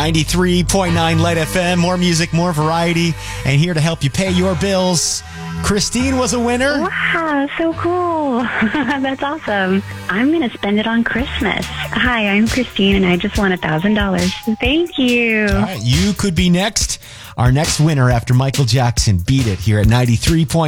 93.9 Light FM, more music, more variety, and here to help you pay your bills. Christine was a winner. Wow, so cool. That's awesome. I'm going to spend it on Christmas. Hi, I'm Christine, and I just won $1,000. Thank you. All right, you could be next. Our next winner after Michael Jackson. Beat it here at 93.9.